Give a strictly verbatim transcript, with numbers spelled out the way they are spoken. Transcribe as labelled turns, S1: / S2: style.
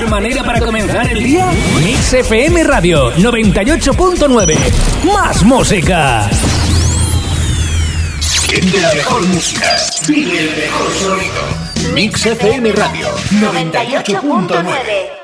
S1: manera para comenzar el día? Mix F M Radio noventa y ocho punto nueve. Más música.
S2: Siente la mejor música. Vive el mejor sonido. Mix F M Radio noventa y ocho punto nueve.